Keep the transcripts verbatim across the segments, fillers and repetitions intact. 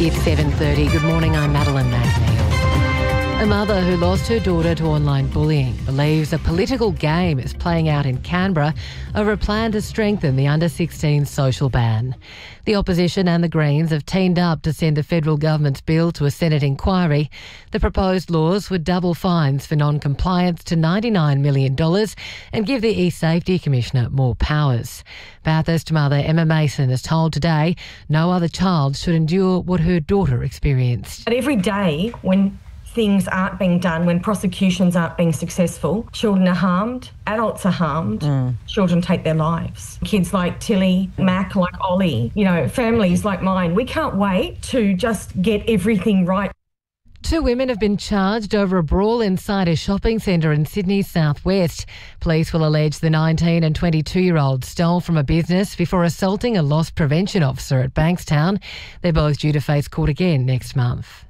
It's seven thirty. Good morning, I'm Madeline McNeil. A mother who lost her daughter to online bullying believes a political game is playing out in Canberra over a plan to strengthen the under sixteen social ban. The opposition and the Greens have teamed up to send the federal government's bill to a Senate inquiry. The proposed laws would double fines for non-compliance to ninety-nine million dollars and give the E-Safety Commissioner more powers. Bathurst mother Emma Mason is told today no other child should endure what her daughter experienced. But every day when things aren't being done, when prosecutions aren't being successful, children are harmed, adults are harmed, mm. children take their lives. Kids like Tilly, Mac, like Ollie, you know, families like mine, we can't wait to just get everything right. Two women have been charged over a brawl inside a shopping centre in Sydney's southwest. Police will allege the nineteen and twenty-two-year-olds stole from a business before assaulting a loss prevention officer at Bankstown. They're both due to face court again next month.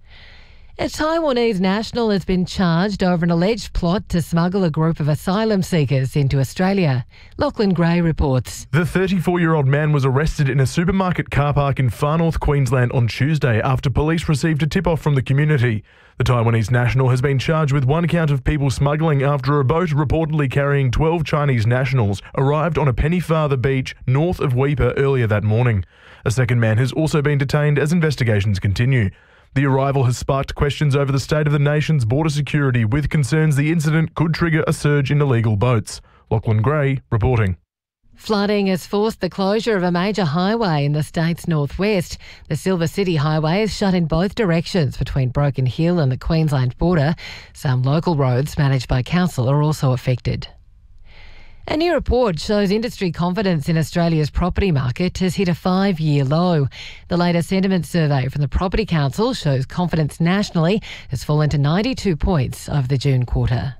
A Taiwanese national has been charged over an alleged plot to smuggle a group of asylum seekers into Australia. Lachlan Gray reports. The thirty-four-year-old man was arrested in a supermarket car park in Far North Queensland on Tuesday after police received a tip-off from the community. The Taiwanese national has been charged with one count of people smuggling after a boat reportedly carrying twelve Chinese nationals arrived on a Pennyfather beach north of Weipa earlier that morning. A second man has also been detained as investigations continue. The arrival has sparked questions over the state of the nation's border security, with concerns the incident could trigger a surge in illegal boats. Lachlan Gray reporting. Flooding has forced the closure of a major highway in the state's northwest. The Silver City Highway is shut in both directions between Broken Hill and the Queensland border. Some local roads managed by council are also affected. A new report shows industry confidence in Australia's property market has hit a five-year low. The latest sentiment survey from the Property Council shows confidence nationally has fallen to ninety-two points over the June quarter.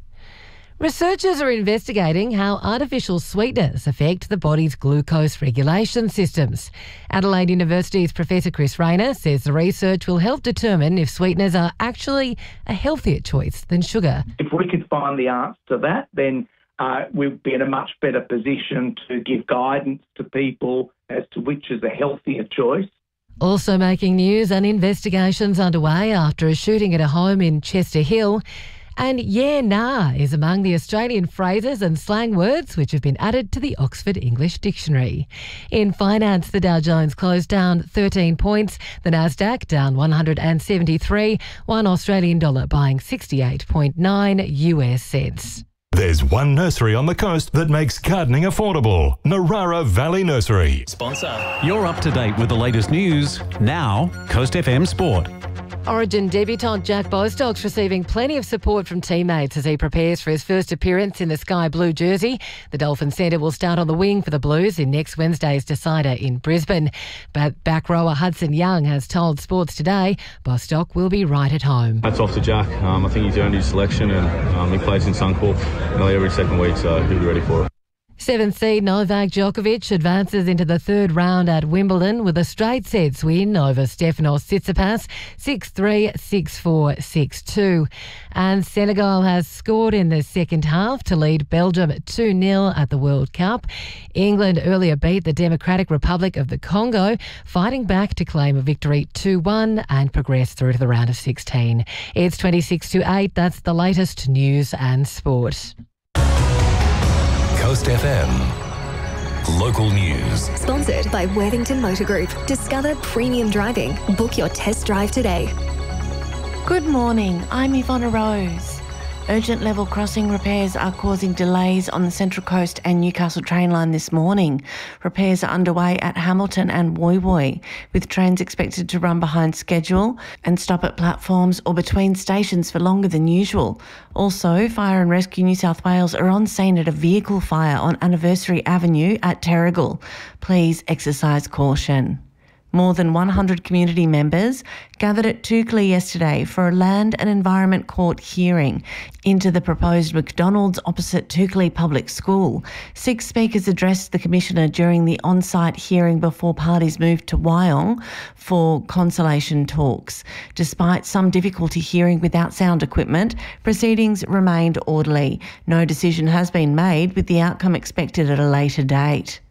Researchers are investigating how artificial sweeteners affect the body's glucose regulation systems. Adelaide University's Professor Chris Rayner says the research will help determine if sweeteners are actually a healthier choice than sugar. If we could find the answer to that, then Uh, we'll be in a much better position to give guidance to people as to which is a healthier choice. Also making news, an investigation's underway after a shooting at a home in Chester Hill. And yeah, nah is among the Australian phrases and slang words which have been added to the Oxford English Dictionary. In finance, the Dow Jones closed down thirteen points, the Nasdaq down one hundred seventy-three, one Australian dollar buying sixty-eight point nine U S cents. There's one nursery on the coast that makes gardening affordable. Narara Valley Nursery. Sponsor. You're up to date with the latest news. Now, Coast F M Sport. Origin debutant Jack Bostock's receiving plenty of support from teammates as he prepares for his first appearance in the sky blue jersey. The Dolphin centre will start on the wing for the Blues in next Wednesday's decider in Brisbane. But back rower Hudson Young has told Sports Today Bostock will be right at home. Hats off to Jack. Um, I think he's earned his selection, and um, he plays in Suncorp nearly every second week, so he'll be ready for it. Seventh seed Novak Djokovic advances into the third round at Wimbledon with a straight sets win over Stefanos Tsitsipas, six three, six four, six two. And Senegal has scored in the second half to lead Belgium two nil at the World Cup. England earlier beat the Democratic Republic of the Congo, fighting back to claim a victory two one and progress through to the round of sixteen. It's twenty-six to eight. That's the latest news and sport. Coast F M. Local news. Sponsored by Worthington Motor Group. Discover premium driving. Book your test drive today. Good morning. I'm Ivonna Rose. Urgent level crossing repairs are causing delays on the Central Coast and Newcastle train line this morning. Repairs are underway at Hamilton and Woy Woy, with trains expected to run behind schedule and stop at platforms or between stations for longer than usual. Also, Fire and Rescue New South Wales are on scene at a vehicle fire on Anniversary Avenue at Terrigal. Please exercise caution. More than one hundred community members gathered at Toukley yesterday for a Land and Environment Court hearing into the proposed McDonald's opposite Toukley Public School. Six speakers addressed the Commissioner during the on-site hearing before parties moved to Wyong for consultation talks. Despite some difficulty hearing without sound equipment, proceedings remained orderly. No decision has been made, with the outcome expected at a later date.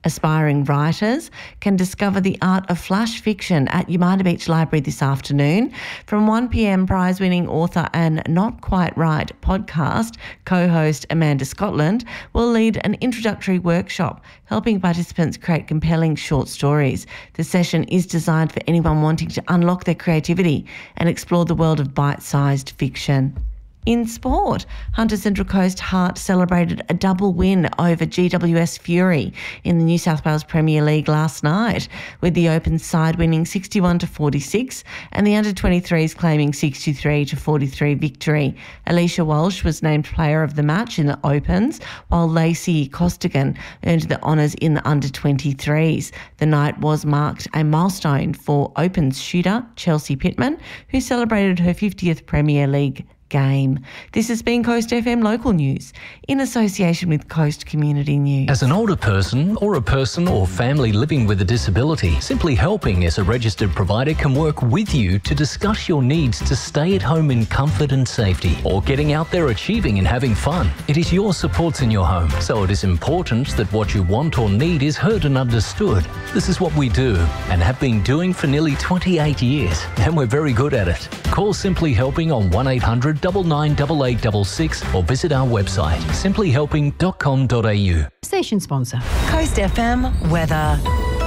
Aspiring writers can discover the art of flash fiction at Umina Beach Library this afternoon. From one p m, prize-winning author and Not Quite Right podcast co-host Amanda Scotland will lead an introductory workshop helping participants create compelling short stories. The session is designed for anyone wanting to unlock their creativity and explore the world of bite-sized fiction. In sport, Hunter Central Coast Heart celebrated a double win over G W S Fury in the New South Wales Premier League last night, with the Opens side winning sixty-one to forty-six and the under twenty-threes claiming sixty-three to forty-three victory. Alicia Walsh was named player of the match in the Opens, while Lacey Costigan earned the honours in the under twenty-threes. The night was marked a milestone for Opens shooter Chelsea Pittman, who celebrated her fiftieth Premier League game. This has been Coast F M Local News in association with Coast Community News. As an older person or a person or family living with a disability, Simply Helping as a registered provider can work with you to discuss your needs to stay at home in comfort and safety, or getting out there achieving and having fun. It is your supports in your home, so it is important that what you want or need is heard and understood. This is what we do and have been doing for nearly twenty-eight years, and we're very good at it. Call Simply Helping on one eight hundred nine nine eight eight six six or visit our website simply helping dot com dot a u. Station sponsor. Coast F M weather.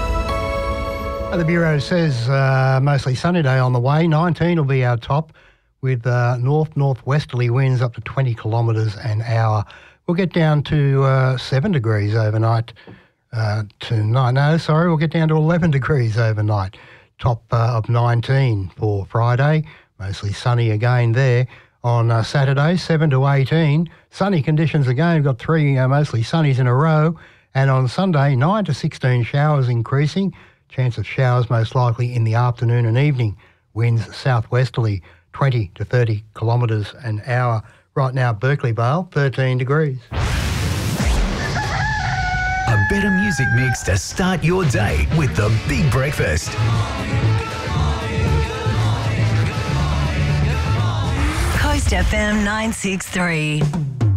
The Bureau says uh, mostly sunny day on the way. nineteen will be our top, with uh, north-northwesterly winds up to twenty kilometres an hour. We'll get down to uh, seven degrees overnight uh, tonight. No, sorry, we'll get down to eleven degrees overnight. Top uh, of nineteen for Friday. Mostly sunny again there. On uh, Saturday, seven to eighteen. Sunny conditions again. We've got three uh, mostly sunnies in a row. And on Sunday, nine to sixteen showers increasing. Chance of showers most likely in the afternoon and evening. Winds southwesterly, twenty to thirty kilometres an hour. Right now, Berkeley Vale, thirteen degrees. A better music mix to start your day with The Big Breakfast. Coast F M nine six three.